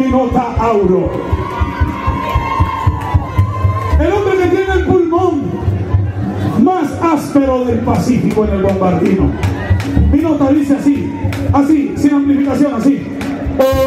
Minotauro. El hombre que tiene el pulmón más áspero del Pacífico en el bombardino. Minota dice así, sin amplificación, así.